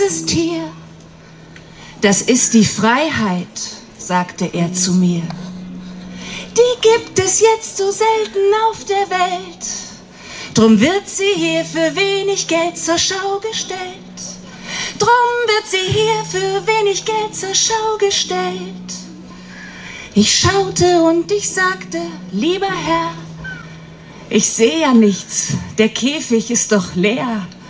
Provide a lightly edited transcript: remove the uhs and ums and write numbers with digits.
Dieses Tier, das ist die Freiheit, sagte er zu mir. Die gibt es jetzt so selten auf der Welt. Drum wird sie hier für wenig Geld zur Schau gestellt. Drum wird sie hier für wenig Geld zur Schau gestellt. Ich schaute und ich sagte, lieber Herr, ich sehe ja nichts, der Käfig ist doch leer.